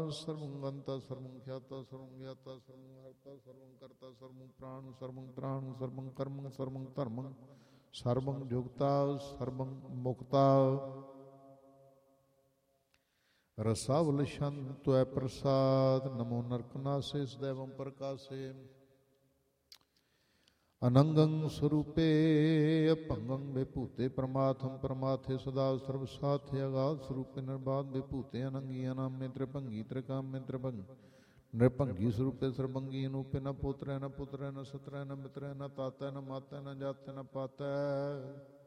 ਸਰਵੰ ਗੰਤਾ ਸਰਵੰ ਖਿਆਤਾ ਸਰਵੰ ਗਿਆਤਾ ਸਰਵੰ ਹਰਤਾ ਸਰਵੰ ਕਰਤਾ ਸਰਵੰ ਪ੍ਰਾਣ ਸਰਵੰ ਤ੍ਰਾਣ ਸਰਵੰ ਕਰਮੰ ਸਰਵੰ ਧਰਮੰ ਸਰਵੰ ਜੁਗਤਾ ਸਰਵੰ ਮੁਕਤਾ ਰਸਾਵਲ ਸ਼ੰਤੁਐ ਪ੍ਰਸਾਦ ਨਮੋ ਨਰਕਨਾਸੇ ਸਦੈਵੰ ਪ੍ਰਕਾਸੇ ਅਨੰਗੰ ਸਰੂਪੇ ਅਭੰਗੰ ਵਿਭੂਤੇ ਪ੍ਰਮਾਥੰ ਪ੍ਰਮਾਥੇ ਸਦਾ ਸਰਵ ਸਾਥੇ ਅਗਾਧ ਸਰੂਪੇ ਨਿਰਬਾਧ ਵਿਭੂਤੇ ਅਨੰਗੀਆਂ ਨਾਮੇ ਤ੍ਰਿਭੰਗੀ ਤ੍ਰਿਕਾਮੇ ਤ੍ਰਿਭੰਗ ਨਿਰਭੰਗੀ ਸਰੂਪੇ ਸਰਬੰਗੀ ਅਨੂਪੇ ਨ ਪੁੱਤਰੈ ਨ ਸਤਰੈ ਨ ਮਿਤਰੈ ਨ ਤਾਤੈ ਨ ਮਾਤੈ ਨ ਜਾਤੈ ਨ ਪਾਤੈ